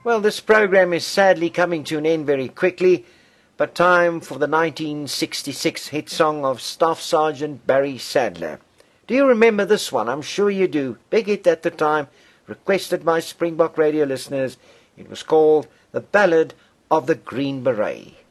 Well, this program is sadly coming to an end very quickly, but time for the 1966 hit song of Staff Sergeant Barry Sadler. Do you remember this one? I'm sure you do. Big hit at the time, requested by Springbok radio listeners. It was called The Ballad of the Green Beret.